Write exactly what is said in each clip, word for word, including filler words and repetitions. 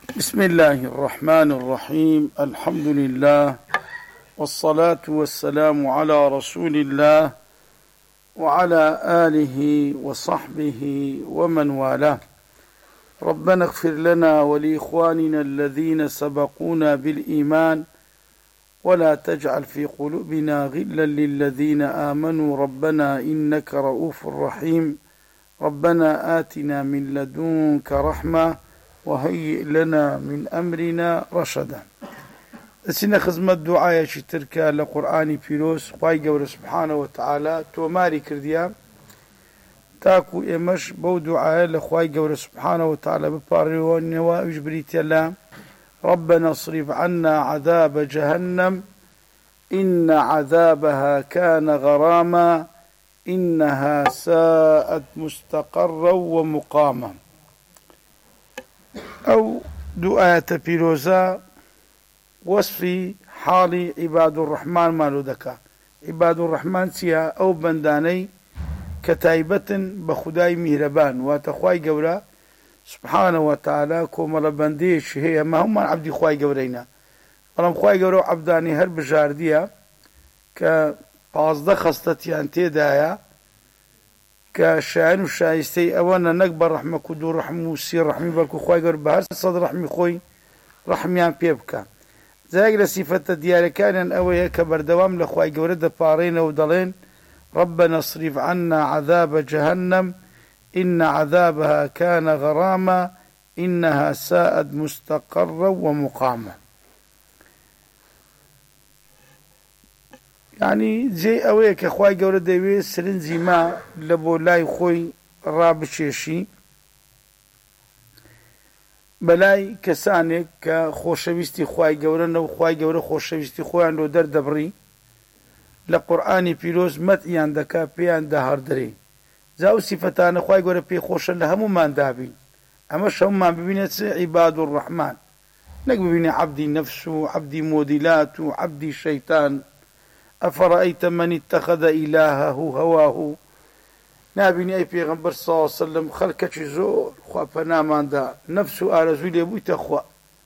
بسم الله الرحمن الرحيم. الحمد لله والصلاة والسلام على رسول الله وعلى آله وصحبه ومن والاه. ربنا اغفر لنا ولإخواننا الذين سبقونا بالإيمان ولا تجعل في قلوبنا غلا للذين آمنوا ربنا إنك رؤوف رحيم. ربنا آتنا من لدنك رحمة وهيئ لنا من أمرنا رشدا. سنة خزمة دعاية شتركة لقرآن بيروس خواهي قول سبحانه وتعالى توماري كرديا تاكو إمش بو دعاية لخواهي قول سبحانه وتعالى بباريون وإجبريت الله. ربنا اصرف عنا عذاب جهنم إن عذابها كان غراما إنها ساءت مستقرا ومقاما. أو دعاية بيروزا وصفي حالي عباد الرحمن مالو دكا. عباد الرحمن سيا أو بنداني كتايبة بخداي مهربان واتخواي قولا سبحانه وتعالى كومل بنديش هي ما هم عبدي خواي قورينا ولم خواي قورو عبداني هر بجاردية كبازده خستتيان تيدايا كشاعن وشايستي أولا نكبر رحمة كدو رحمة وسير رحمة بالكو خواي قور بهر صد رحمة خوي رحميان بيبكا زاق لصفة ديالي كان أوي كبر دوام لخواي قورد بارين ودلين ربنا اصرف عنا عذاب جهنم إن عذابها كان غراما إنها ساءت مستقرا ومقاما. يعني زي أويك أخواي قولة ديوي سرنزي ما لبو لاي خوي رابشيشي بلاي كسانك كخوشويستي خواي قولة نو خواي قولة خوشويستي خوي عنده در دبري لقرآني بيروز مت ياندكا بيان دهار دري زاو صفتان خواهي قوله بي خوشا لهمو ما اندابين اما شهم ما ببينت عباد الرحمن نك ببيني عبدي نفسه عبدي موديلاته عبدي شيطان أفرأيت من اتخذ إلهه هواه نابيني أي بيغمبر صلى الله عليه وسلم خلقك زور خواه فنامان دا نفسه آرزو ليبوي تخواه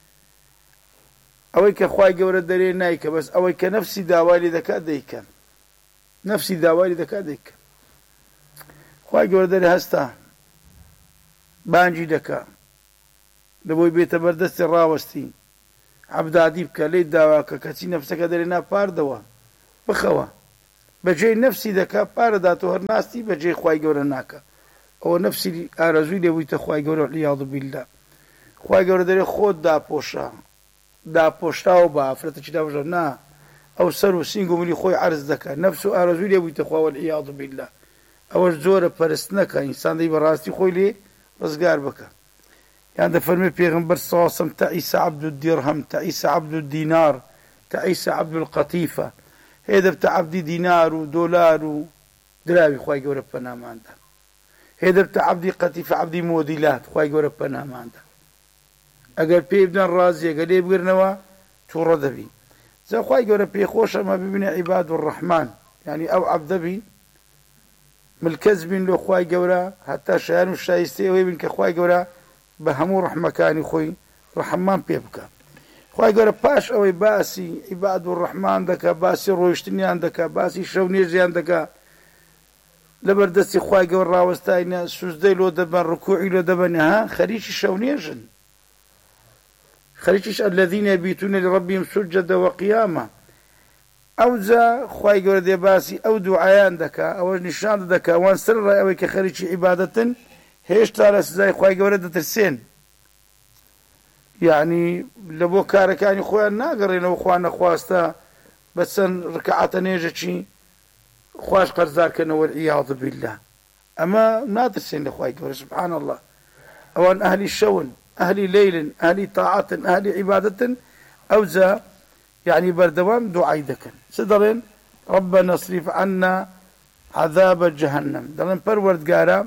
أويك خواهي قوله داري نايك بس أويك نفسي داوالي ذكا ديكا نفسي داوالي ذكا ديكا خواهی گەورە هەستا بانجی دەکا لەبۆی بێتە بەردەستی ڕاوەستی عەبدادی بکە لێی داواکە کەچی نەفسەکە دەرێ نا پاردەوە بخەوە بەجێی نەفسی دەکا پارەداتەوە هەر ناستی بەجێی خواهی گەورە ناکە ئەوە نەفسی ئارەزووی لێبوویتە خواهی گەورە والعیاذ بالله. خواهی گەورە دەرێ خۆت داپۆشە داپۆشتاوە بە ئافرەتێکی داپۆشە نا ئەو سەر و سینگ و ملی خۆی عەرز دەکا نەفس و ئارەزووی لێبوویتە خوا والعیاذ بالله. ئەوەش زۆرە پەرست نەکە ئینسان دەی بەڕاستی خۆی لێ ڕزگار بکە. یان دەفەرمێ پێغەمبەر صلی الله علیه وسلم تەعیسە عەبد الدیرهم تەعیسە عەبد الدینار تەعیسە عەبد القەتیفە هێ دەبتە عەبدی دینار و دۆلار و دراوی خوای گەورە پەناماندا هێ دەبتە عەبدی قەتیفە عەبدی مۆدیلات خوای گەورە پەناماندا. ئەگەر پێی بدەن ڕازیەکە لێ بگرنەوە تووڕە دەبی. جا خوای گەورە پێخۆشە ئەمە ببینێ عیباد الرحمن یعنی ئەو عەبدە بین ملکەز بین لۆ خوای گەورە هەتا شایان و شایستەی ئەوەی بین کە خوای گەورە بە هەموو ڕەحمەکانی خۆی ڕەحمان پێ بکە. خوای گەورە پاش ئەوەی باسی عیباد الرحمن دەکا باسی ڕۆیشتنیان دەکا باسی شەو نێژیان دەکا لەبەردەستی خوای گەورە ڕاوەستاینە سوزدەی لۆ دەبەن ڕکوعی لۆ دەبەن ها خەریکی شەو نێژن خەریکیش الذین یبیتون لربهم سجدا وقیاما. ئەو جا خوای گەورە دێ باسی ئەو دوعایان دەکا ئەوەش نیشان دەکا وان سەر ڕای ئەوەی کە خەریکی عیبادەتن هێشتا لە سزای خوای گەورە دەترسێن یعنی لە بۆ کارەکانی خۆیان ناگەڕێنەوە خوا نەخواستە بە چەند ڕکعاتە نێژەکی خوش قەرزارکەنەوە والعیاذ بالله. ئەمە ناترسێن لە خوای گەورە سبحان الله. ئەوان ئەهلی شەون ئەهلی لەیلن ئەهلی تاعاتن ئەهلی عیبادەتن ئەو جا يعني بردوام دعاء دكن سدرين ربنا اصرف عنا عذاب جهنم دلن پروردگارا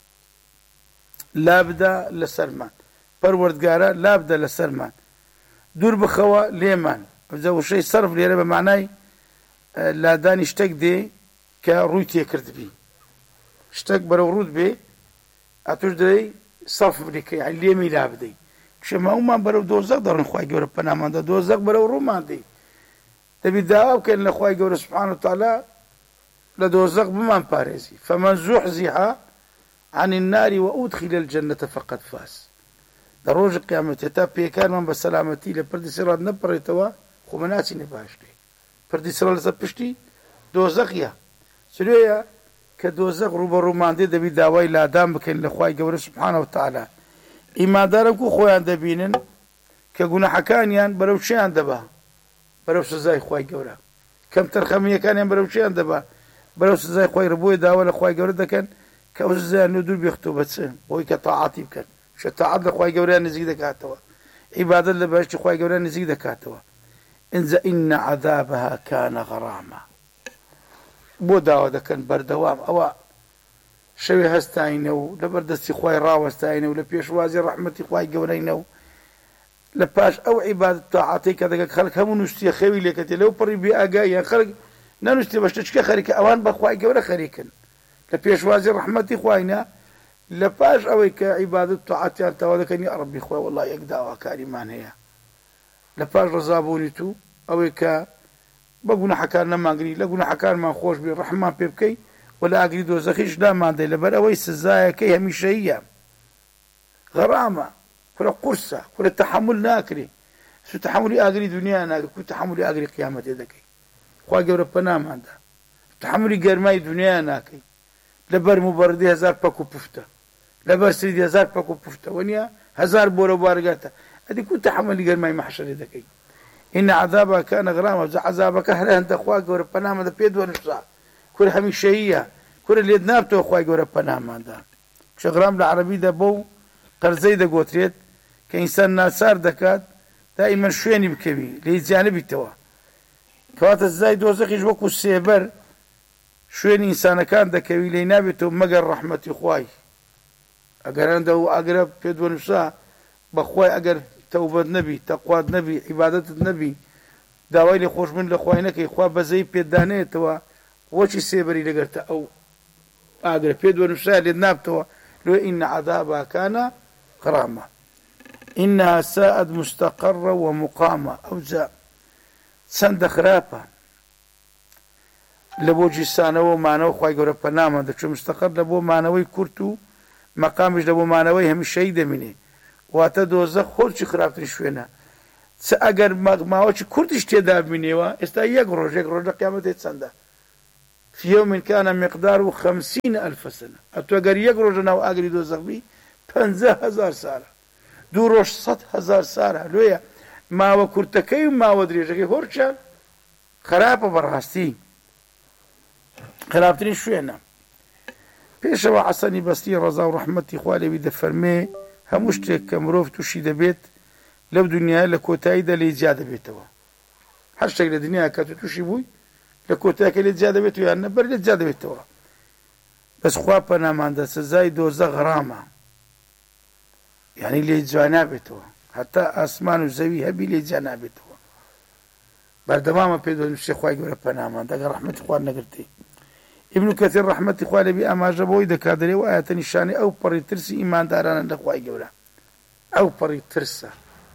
لابدا لسرمان پروردگارا لابدا لسرمان دور بخوا ليمان زو شيء صرف لي بمعنى لا داني اشتك دي كرويتي كرد بي اشتك برورود بي اتوش دي صرف بك يعني ليمي لابدي شەماومان بەرەو دۆزەق دەڕۆین خوای گەورە پەناماندا دۆزەق بەرەو ڕوومان دێ دەبی داوا بکەین لە خوای گەورە سوبحانە وتەعالا لە دۆزەق بمان پارێزی فمن زحزح عن النار وأدخل الجنة فقد فاز لە ڕۆژی قیامەتێ تا پێکارمان بە سەلامەتی لە پردی سیڕات نەپڕێتەوە خۆمە ناچینە باشتێ پردی سیڕات لەسەر پشتی دۆزەقیە سلوێیە کە دۆزەق ڕوو بە ڕوومان دێ دەبی داوای لادان بکەین لە خوای گەورە سوبحانە وتەعالا ئیماندارە کو خۆیان دەبینن کە گوناحەکانیان بەرەو چیان دەبا بەرەو سزای خوای گەورە کەم تەرخەمیەکانیان بەرەو چیان دەبا بەرەو سزای خوای ڕبۆی داوا لە خوای گەورە دەکەن کە ئەو سزایان لە دوور بێختەوە بە چ بۆی کە تاعاتی بکەن شە تاعات لە خوای گەورەیان نزیک دەکاتەوە عیبادەت لە بەهەشتی خوای گەورە نزیک دەکاتەوە ئینجا ئین عەذابها کان غەراما بۆ داوا دەکەن بەردەوام ئەوە شەوێ هەستاینە و لەبەردەستی خوای ڕاوەستاینە و لە پێشوازی ڕەحمەتی خوای گەورەینە و لە پاش ئەو عیبادەت تاعاتی کە دەکەن خەڵک هەموو نووسیە خەوی لێکەتێ لەو پڕی بێ ئاگاییان خەڵک نەنووسێ بە شتێکە خەریکە ئەوان بە خوای گەورە خەریکن لە پێشوازی ڕەحمەتی خواینا لە پاش ئەوەی کە عیبادەت تاعاتیان تەوا دەکەن یا ڕەبی خوای وەڵڵا یەک داواکاریمان هەیە لە پاش ڕەزابوونی تو ئەوەی کە بە گوناحەکان نەمانگری لە گوناحەکانمان خۆش بێ ڕەحمان پێ بکەی و لە ئاگری دۆزەخیش داماندەی لەبەر ئەوەی سزایەکەی هەمیشەییە غەرامە کورە قورسە کورە تەحەمل ناکرێ سو تەحەملی ئاگری دنیا ناکرێ کو تەحەملی ئاگری قیامەتێ دەکەی خوای گەورە پەناماندا تەحەملی گەرمای دنیا ناکەی لەبەر موبەردی هەزار پەک و پوفتە لەبەر سریدی هەزار پەک و پوفتە وەنیە هەزار بۆرە بوارگاتە ئەدی کو تەحەملی گەرمای مەحشەرێ دەکەی إن عذابها كان غراما عذابك هلا أنت أخوك ورا بنام هذا بيد ونفسه كل هميشية كل اللي نابته أخوك ورا بنام هذا شغرام العربي ده بو قرزي ده قوتريت كإنسان ناسار دكات دائما شويني بكبي ليه جانبي توا كوات الزاي دوزخ يجوكو السيبر شوين إنسان كان دكبي ليه نابته مقر رحمة إخواي أقر عنده أقرب بيد ونفسه بأخواي أقر توبة نبي تقوى نبي عبادة النبي داوای لێ خۆش من لە خوای نەکەی خوا بەزەی پێدانێتەوە وەچی سێبەری لەگەرتە ئەو ئاگرە پێ دووەنووسا لێت نابتەوە لێ ئین عەذابها کان غراما ئینها ساءت مستەقەڕە ومقامە ئەوجا چەندە خراپە لە بۆ جیسانەوە مانەوە خوای گەورە پەنامە دەچێت مستەقەڕ لە بۆ مانەوەی کورت و مەقامیش لە بۆ مانەوەی هەمیشەیی دەمێنێ واتە دۆزەخ خۆرچی خراپترین شوێنە چ ئەگەر ماوەی کوردیش تێدا ببینێەوە ئێستا یەک ڕۆژ یەک ڕۆژ لە قیامەتێ چەندە في يوم كان مقداره خمسين ألف سنة ئەتۆ ئەگەر یەک ڕۆژە ناو ئاگری دۆزەخ بی پەنجە هەزار ساڵە دوو ڕۆژ سەد هەزار ساڵە لێیە ماوە کورتەکەی و ماوە درێژەکەی هۆرچان خراپە بەڕاستی خراپترین شوێنە پێشەوە حەسەنی بەسری ڕەزا و ڕەحمەتی خوا لێوی دەفەرمێ هەموو شتێک کە مرۆڤ تووشی دەبێت لەو دنیای لە کۆتاییدا لێ جیا دەبێتەوە هەر شتێک لە دنیا کە تو تووشی بووی لە کۆتاییەکە لێ جیا دەبێت و یان نەبەر لێ جیا دەبێتەوە بەس خوا پەناماندا سزای دۆزەخ غەرامە یعنی لێ جیا نابێتەوە هەتا ئاسمان و زەوی هەبی لێ جیا نابێتەوە بەردەوامە پێ دۆنووسێ خوای گەورە پەناماندا ئەگەر ڕەحمەتی خوا نەگرتی ابن كثير رحمة خواه لبي أما جبوي دكادري وآيات نشاني أو بري ترسي إيمان دارانا لخواي قولا أو بري ترسا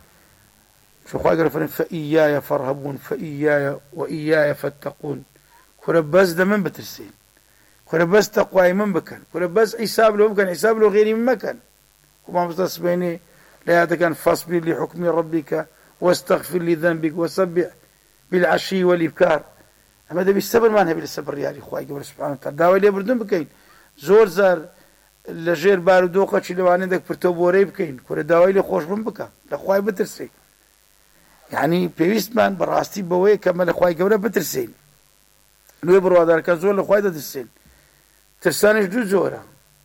شو خواي قولا فإيايا فارهبون فإيايا وإيايا فاتقون كورباز دا من بترسين كورباز تقواي من بكن كورباز حساب له مكان حساب له غيري من مكان وما مستس بيني لا كان فاصبر لحكم ربك واستغفر لذنبك وسبح بالعشي والإبكار ئەمە دەبی سەبر مان هەبی لە سەبر یاری خوای گەورە سوبحانە وتەعالا داوای لێبوردن بکەین زۆر زار لە ژێر بار و دۆقەچی لەوانەیە دەک پرتە بۆرەی بکەین کورە داوای لێ خۆشببوون بکە لە خوای بترسین یعنی پێویستمان بەڕاستی بەوەیە کە ئەمە لە خوای گەورە بترسین نوێ بڕوادارەکان زۆر لە خوای دەترسین ترسانش دوو زۆرە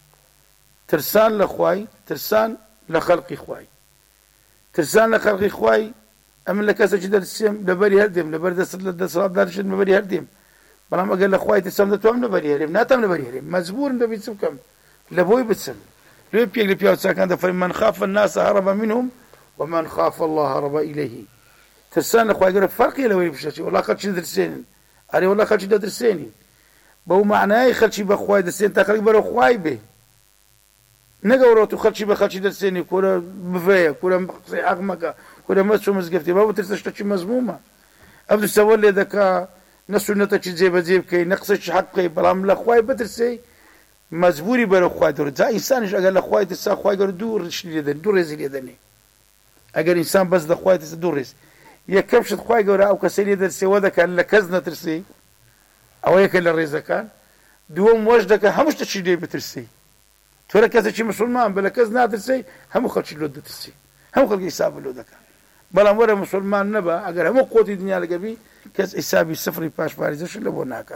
ترسان لە خوای ترسان لە خەڵقی خوای ترسان لە خەڵقی خوای ئەمن لە کەسێکی دەرسێم لەبەری هەردێم لەبەر دەست لە دەسەڵاتدارشت لەبەری هەردێم بەڵام ئەگەر لە خوای ترسام دەتوانم لەبەری هەرێم ناتام لەبەری هەرێم مەجبورم دەبێت چ بکەم لە بۆی بچم لێ پێک لە پیاو چاکان دەفەرمێ من خاف الناس هرب منهم ومن خاف الله هرب إليه ترسان لە خوای گەورە فەرقی لەوەی بشەچی وەڵا خەڵکی دەترسێنن ئەرێ وەڵا خەڵکی دەترسێنین بەو معنای خەڵکی بە خوای دەترسێن تا خەڵک بەرەو خوای بێ نەگەورەوە و خەڵکی بە خەڵکی دەرسێنی کورە بڤەیە کورە قسەی حەق مەکە کورە مەچ و مزگەفتی با بترسە شتێکی مەزمومە ئەو دووسەوە لێ دەکا نە سونەتێکی جێبەجێ بکەی نە قسەی حەق بکەی بەڵام لە خوای بترسەی مەجبوری بەرەو خوای دەڕۆی جا ئینسانیش ئەگەر لە خوای ترسا خوای گەورە دوو ڕشتی لێ دەنێ دوو ڕێزی لێ دەنێ ئەگەر ئینسان بەس لە خوای ترسە دوو ڕێز یەکەم شت خوای گەورە ئەو کەسەی لێ دەرسێوە دەکات لە کەس نەترسی ئەوە یەکە لە ڕێزەکان دووەم وەش دەکە هەموو شتێکی لێ بترسی تۆ لە کەسێکی مسلمان بە لە کەس ناترسی هەموو خەڵکی لۆ دەترسی هەموو خەڵکی حیساب لۆ دەکات بەڵام وەرە مسلمان نەبە ئەگەر هەموو قۆتی دنیا لەگەبی کەس حیسابی سفری پاشپارێزەش لە بۆ ناکە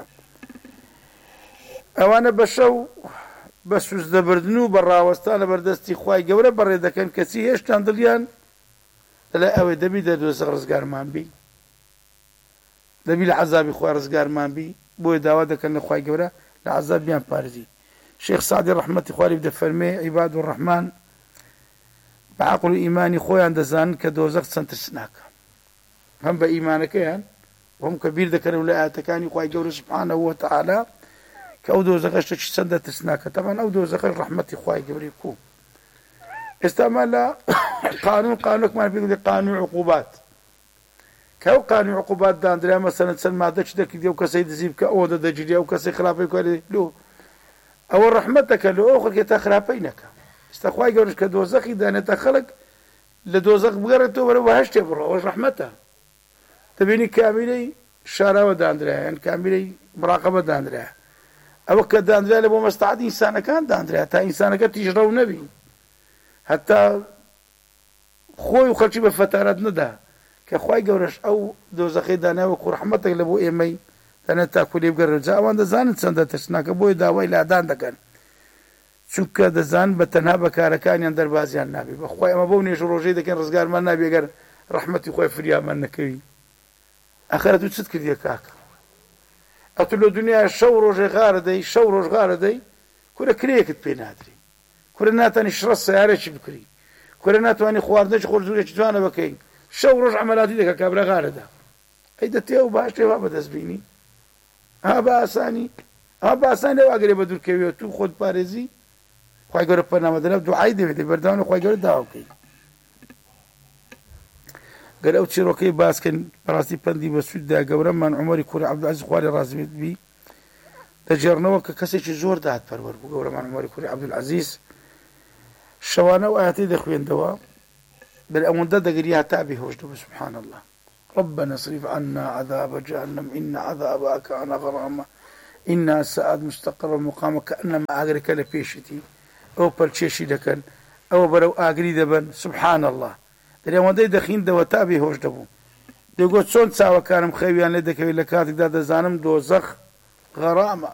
ئەوانە بە شەو بە سوزدەبردن و بە ڕاوەستان لە بەردەستی خوای گەورە بەڕێ دەکەن کەچی هێشتان دڵیان لە ئەوەی دەبی دەدۆزەق ڕزگارمان بی دەبی لە عەزابی خوا ڕزگارمان بی بۆیە داوا دەکەن لە خوای گەورە لە عەزابیان پارێزی شێخ سعدی ڕەحمەتی خواری بدەفەرمێ عیباد الرەحمان بە عەقڵ و ئیمانی خۆیان دەزانن کە دۆزەق چەند ترسناکە هەم بە ئیمانەکەیان وهم کە بیر دەکەنەوە لە ئاەتەکانی خوای گەورە سوبحانەهو وتەعالا کە ئەو دۆزەقە شتێکی چەندە ترسناکە تەمان ئەو دۆزەقەی ڕەحمەتی خوای گەورەی کوو ئێستامان لە قانون قانونێکمان پێ دەڵێ قانون عقوبات کە ئەو قانون عقوبات دانرا مەسەلەن چەند مادەی دەکردی ئەو کەسەی دزی بکە ئەوە دەدەگیری ئەو کەسەی خراپەی کاری لۆ ئەوە ڕەحمەتەکە لە ئەو خەڵکێ تا خراپەی نەکە ئێستا خوای گەورەش کە دۆزەقی دانێتە خەڵک لە دۆزەق بگەڕێتەوە بەرەو بەهەشتێ بڕۆ ئەوەش ڕەحمەتە دەبینی کامیلەی شاراوە دانرایە یان کامیلەی مراقەبە دانرایە ئەوە کە دانرا لە بۆ مەستەعەدی ئینسانەکان دانرایە تا ئینسانەکە تیژڕە و نەبی هەتا خۆی و خەڵکی بە فەتارەت نەدا کە خوای گەورەش ئەو دۆزەقەی دانایە وەکو ڕەحمەتێک لە بۆ ئێمەی تەنێت تاکو لێ بگەڕێت جا ئەوان دەزانن چەندە ترسناکە بۆیە داوای لادان دەکەن چونکە دەزانن بە تەنها بەکارەکانیان دەربازیان نابێ بەخوای ئەمە بەو نێژ و ڕۆژەی دەکەن ڕزگارمان نابێ ئەگەر ڕەحمەتی خۆی فریامان نەکەوی ئەخەرەت و چت کردیە کاکە ئەتو لە دنیای شەو ڕۆژێ غارە دەی شەو ڕۆژ غارە دەی کورە کرێیەکت پێ نادری کورە ناتانی شڕە سیارێکی بکری کورە ناتوانانی خواردنێکی خۆرزوورێکی جوانە بکەین شەو ڕۆژ عەمەلاتی دەکە کابرا غارەدا ئەی دەتێ و باش تێوا بەدەستبینی ئا بە ئاسانی ئا بە ئاسانی لەو ئەگەرێ بە دوورکەویەوە تو خۆت پارێزی خوای گەورە پەنامەدەرە دوعای دەوێت بەردەوام خوای گەورە داوا بکەین گەر ئەو چیرۆکەی باسکەن بەڕاستی پەندی بە سووددا گەورەمان عومەری کوڕی عەبدولعەزیز خواری ڕازی بێت بی دەجێڕنەوە کە کەسێکی زۆر داهات پەروەر بوو گەورەمان عومەری کوڕی عەبدولعەزیز شەوانە و ئاەتەی دەخوێندەوە بەر ئەوەندە دەگەری هەتا بێهۆش دەبوو سبحان الله ربنا اصرف عنا عذاب جهنم إن عذابها كان غراما إنها ساءت مستقرا مقاما كأنما ئاگرەکە لە پێشتی ئەو پەرچێشی دەکەن ئەوە بەرەو ئاگری دەبن سبحان الله دەرێوەندەی دەخیندەوە تا بێهۆش دەبوو دەگوت چۆن چاوەکانم خەویان لێ دەکەوێت لە کاتێکدا دەزانم دۆزەخ غەرامە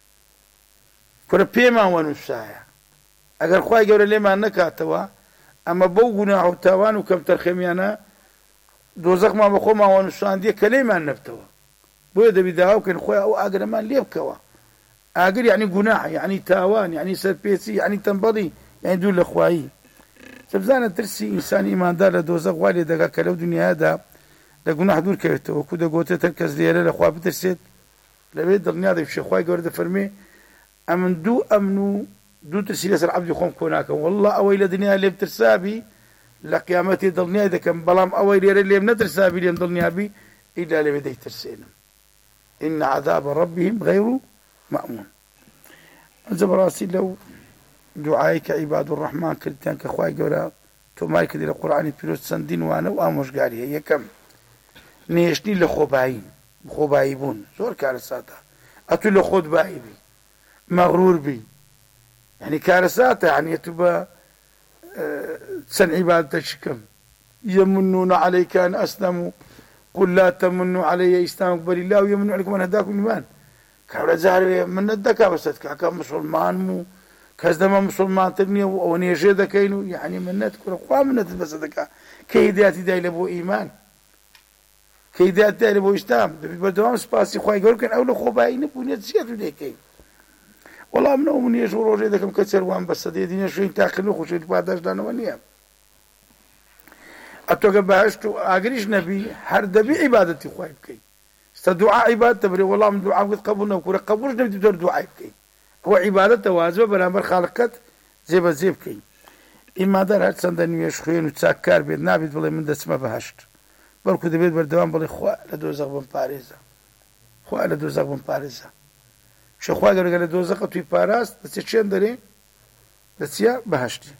کورە پێمان وەنووسایە ئەگەر خوای گەورە لێمان نەکاتەوە ئەمە بەو گوناح و تاوان و کەم تەرخەمیانە دۆزەخمان بە خۆمان وەنووساندیە کە لێمان نەبتەوە بۆیە دەبی داوا بکەین خۆی ئەو ئاگرەمان لێ بکەوە ئاگر یعنی گوناح یعنی تاوان یعنی سەرپێچی یعنی تەنبەڵی یعنی دوور لە خوایی سبزانە ترسی ئینسانی ئیماندار لە دۆزەخ وا لێ دەگا کە لەو دنیادا لە گوناح دوور کەوێتەوە وەکو دەگوتێت هەر کەس لێرە لە خوا بترسێت لەوێ دڵنیا دەبێت خوای گەورە دەفەرمێ ئەمن دوو ئەمن و دوو ترسی لەسەر عەبدی خۆم کۆ ناکەم وەڵڵا ئەوەی لە دنیا لێم ترسابی لە قیامەتی دڵنیای دەکەم بەڵام ئەوەی لێرە لێم نەترسابی لێم دڵنیابی ئیلا لەوێ دەیترسێنم إن عذاب ربهم غير مأمون ئەجا بەڕاستی لەو دوعای کە عیباد الرەحمان کردیان کە خوای گەورە تۆمای کردی لە قورئانی پیرۆز چەندین وانە و ئامۆژگاریە یەکەم نێشتنی لە خۆبایی خۆبایی بوون زۆر کارەساتە ئەتو لە خۆت بایی بی مەغرور بی يعني كارثات يعني تبى سن عبادتك كم يمنون عليك أن أسلموا قل لا تمنوا علي إسلامك بل الله يمن عليكم أن هداكم الإيمان كابلا زهر من الدكا بس كا مسلمان مو كازدما مسلمان تبني ونيجي دكينو يعني منت كل أخوة منت بس دكا كيدات داي لبو إيمان كيدات داي لبو إسلام بدوام سباسي خواهي يقول كان أول أخوة باين بنيت زيادة ديكين والله منو من يشور روجي دكم كسر وان بس دي دنيا شوي تاخلو خوش بعدش دانو ونيا اتوقع بهشتو اگريش نبي هر دبي عبادتي خوي بكي استدعاء عبادة تبري والله من دعاء قبولنا وكره قبولش نبي دور دعاء بكي هو عبادته واجبه برامبر خالقت جێبەجێ بکەین. ئیماندار هەر چەندە نوێش خوێن و چاککار بێت نابێت بڵێ من دەچمە بەهەشت، بەڵکو دەبێت بەردەوام بڵێ خوا لە دۆزەق بم پارێزە، خوا لە دۆزەق بم پارێزە. شەخوا گەورەگە لە دۆزەقە توی پاراست دەچێت چێن دەرێ دەچیە بەهەشتی.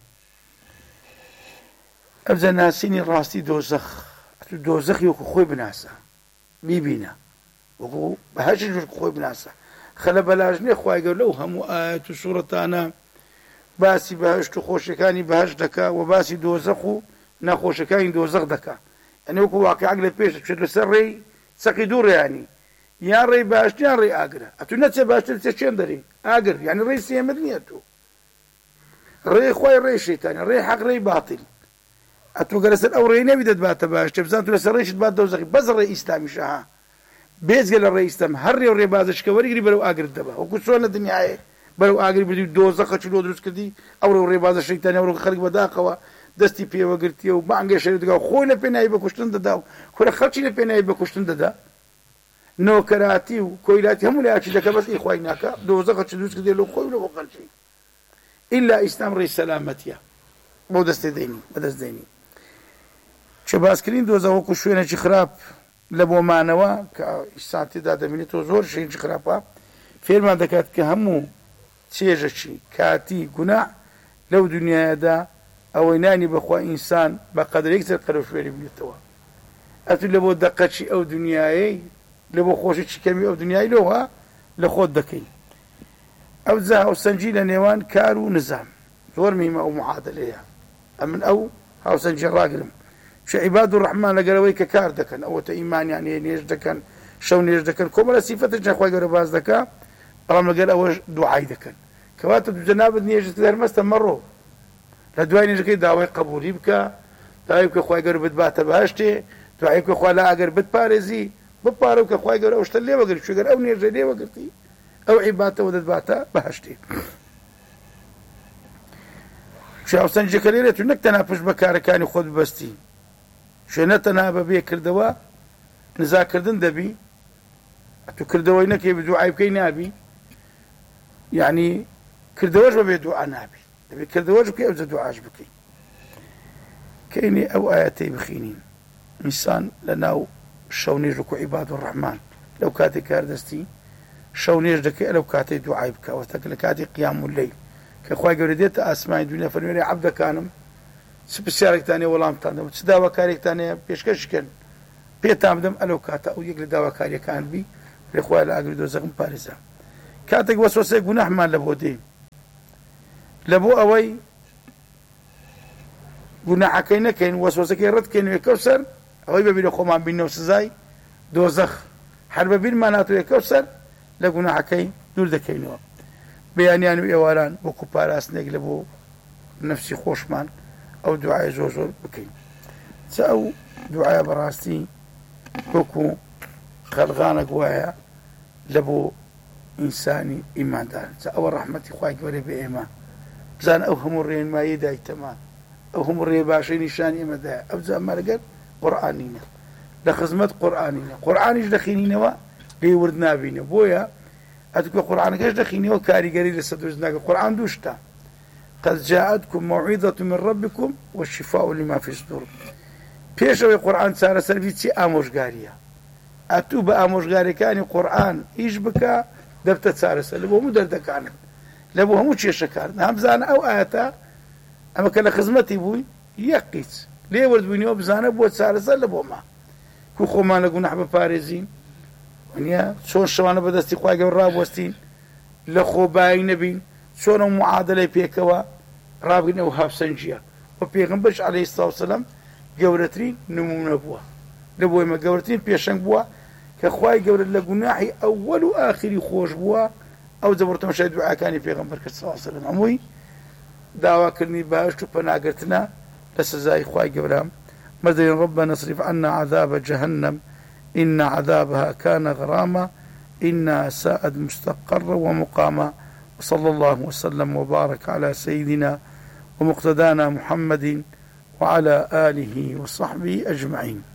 ئەوجە ناسینی ڕاستی دۆزەخ، دۆزەخی وەکو خۆی بناسە بیبینە، وەکو بەهەشتی وەکو خۆی بناسە. خەلە بەلاژنێ خوای گەورە لەو هەموو ئایەت و سوورەتانە باسی بەهەشت و خۆشیەکانی بەهەشت دەکا و باسی دۆزەخ و ناخۆشەکانی دۆزەخ دەکا. یعنی وەکو واقعیەک لە پێش دەچێت لەسەر ڕێی چەقی دوو ڕێیانی، یان ڕێی باشتر یان ڕێی ئاگرە. ئەتوو نەچێ باشتر چێ چێن دەرێ ئاگر، یعنی ڕێی سێمت نییە تۆ. ڕێی خوای ڕێی شەیتانی، ڕێی حەق ڕێی باتیل. ئەتوو گە لەسەر ئەو ڕێی نەبی دەتباتە باشتر، بزان تو لەسەر ڕێیشت بات دۆزەخی. بەس ڕێی ئیسلامیشە ها بێجگە لە ڕێی ئیسلام هەر ڕێ و ڕێ بازشکە وەرگری بەرەو ئاگرت دەبا. وەکو چۆن لە دنیاە بەرەو ئاگری بردی دۆزەخە چ لۆ دروست کردی، ئەو ڕێ و ڕێ بازە شەیتانی ئەو خەڵک بەداخەوە دەستی پێوەگرتیە و بانگێ شەر دەگا و خۆی لە پێناوی بەکوشتن دەدا و خۆرە خەڵکی لە پێناوی بەکوشتن دەدا. نۆکەراتی و کۆیلاتی هەموو لایەکی دەکە، بەس ئیخوای ناکە دۆزەخە چ دروست کردی لەو خۆی لەوە خەڵکی. ئیلا ئیسلام ڕێی سەلامەتیە بۆ دەستێ دەینی بەدەست دەینی. چه باسکرین دۆزەخ وەکو شوێنێکی خراپ لە بۆمانەوە کە ئیسان تێدا دەبینێتەوە زۆر شتێکی خراپە، فێرمان دەکات کە هەموو چێژەکی کاتی گوناح لەو دنیادا ئەوەی نانی بەخوا ئینسان بە قەدرێک سەر قەرە شوێنی بێتەوە. ئەتو لە بۆ دەقەچی ئەو دنیایەی لە بۆ خۆشی کەمی ئەو دنیای لەوە لە خۆت دەکەی. ئەو جا هاوسەنجی لە نێوان کار و نزام زۆر میمە ئەو معادلەیە. ئەمن ئەو هاوسەنجی ڕاگرم چ عیباد الرحمان لەگەرەوەی کە کار دەکەن، ئەوەتە ئیمانیان هەیە، نێژ دەکەن، شەو نێژ دەکەن، کۆمەڵە سیفەتێک خوای گەورە باز دەکا، بەڵام لەگەر ئەوەش دوعای دەکەن. کەواتە جەنابەت نێژت دەرمەستە مەڕۆ لە دوای نێژەکەی داوای قبولی بکە، داوای بکە خوای گەورە بتباتە بەهەشتێ، دوعای بکە خوا لە ئەگەر بتپارێزی بپارە بکە خوای گەورە ئەو شتە لێوەگرت، چونکە ئەو نێژە لێوەگرتی ئەو عیباتەوە دەتباتە بەهەشتێ. هاوسەنجەکە لێرێت و نەک تەنها پشت بە کارەکانی خۆت ببەستی، شوێنە تەنها بەبێ کردەوە نزاکردن دەبی، تو کردەوەی نەکەی دوعای بکەی نابی، یعنی کردەوەش بەبێ دوعا نابی، دەبێت کردەوەش بکەی ئەوجە دوعاش بکەی. کەینێ ئەو ئایەتەی بخینین ئینسان لە ناو شەو نێژ وەکو عیباد الرحمان لەو کاتێک کاردەستی شەو نێژ دەکەی لەو کاتەی دوعای بکەوەتە لە کاتی قیام اللەیل کە خوای گەورە دێتە ئاسمانی دنیا فەرمێنێ عەبدەکانم چ پرسیارێکتان هەیە وەڵامتان دەم، چ داواکارێکتان هەیە پێشکەشکەن پێتان بدەم. ئەلەو کاتە ئەو یەک لە داواکاریەکان بی لێ خوای لە ئاگری دۆزەخم پارێزە. کاتێک وەسوەسەی گوناحمان لە بۆ دێ لە بۆ ئەوەی گوناحەکەی نەکەین وەسوەسەکەی ڕەتکەین وێ کەوسەر ئەوەی بەبیرە خۆمان بینەوە سزای دۆزەخ هەر بەبیرمان هاتووە کەوسەر لە گوناحەکەی دوور دەکەینەوە. بەیانیان و ئێواران وەکو پاراستنێک لە بۆ نەفسی خۆشمان ئەو دوعای زۆر زۆر بکەین. چ ئەو دوعایە بەڕاستی وەکو قەلغانە گوایە لە بۆ ئینسانی ئیماندار. چ ئەوە ڕەحمەتی خوای گەورە بە ئێمە بزان ئەو هەموو ڕێنمایی دایتەمان، ئەو هەموو ڕێ باشەی نیشانی ئێمەدایە. ئەو جامە لەگەر قورئانینە، لە خزمەت قورئانینە، قورئانیش دەخینینەوە لێی ورد نابینە. بۆیە ئەتوکە قورئانەکەش دەخینەوە کاریگەری لەسەر دروست ناکە. قورئان دوو شتە، قد جاءتكم موعظة من ربكم والشفاء لما في الصدور. پێشەوەی قورئان چارەسەری چی ئامۆژگاریە، ئەتوو بە ئامۆژگاریەکانی قورئان ئیش بکە دەبتە چارەسەر لە بۆ هەموو دەردەکانت، لە بۆ هەموو کێشەکانت. هەم بزانە ئەو ئاەتە ئەمە کە لە خزمەتی بووی یەک قیچ لێ وەردبووینەوە بزانە بۆ چارەسەر لە بۆ ما کو خۆمان لە گوناح بپارێزین، وانە چۆن شەوانە بەدەستی خوای گەورە ڕابوەستین، لە خۆبایی نەبین، چۆن ئەو معادلەی پێکەوە ڕابگرین. ئەو هاوسەنجیە و پێغەمبەرش عەلەیهی سڵاو وسەلام گەورەترین نمونە بووە، لە بۆ ئێمە گەورەترین پێشەنگ بووە کە خوای گەورە لە گوناحی ئەوەل و ئاخری خۆش بووە. ئەو جەبڕتەمەشای دوعاکانی پێغەمبەر کرد سڵاو وسەلام هەمووی داواکردنی بەهەشت و پەناگرتنە لە سزای خوای گەورە. مەدەین ربنا اصرف عنا عذاب جهنم إن عذابها كان غراما إنها ساءت مستقرا ومقاما. وصلى الله وسلم وبارك على سيدنا ومقتدانا محمد وعلى آله وصحبه أجمعين.